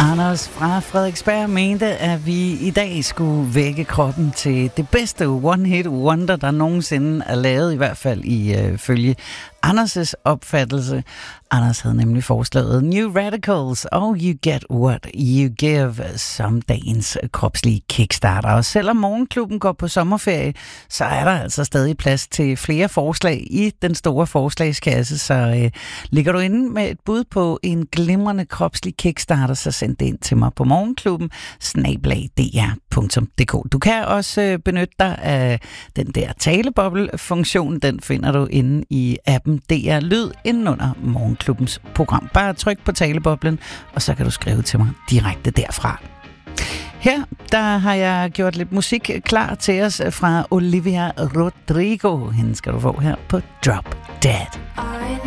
Anders fra Frederiksberg mente, at vi i dag skulle vække kroppen til det bedste one-hit wonder, der nogensinde er lavet, i hvert fald ifølge Anders' opfattelse. Anders havde nemlig foreslået New Radicals og You Get What You Give som dagens kropslige kickstarter. Og selvom Morgenklubben går på sommerferie, så er der altså stadig plads til flere forslag i den store forslagskasse. Så ligger du inde med et bud på en glimrende kropslig kickstarter, så send det ind til mig på morgenklubben@dr.dk. Du kan også benytte dig af den der taleboble-funktion. Den finder du inde i appen DR Lyd inden under Morgenklubbens program. Bare tryk på taleboblen, og så kan du skrive til mig direkte derfra. Her, der har jeg gjort lidt musik klar til os fra Olivia Rodrigo. Hende skal du få her på Drop Dead.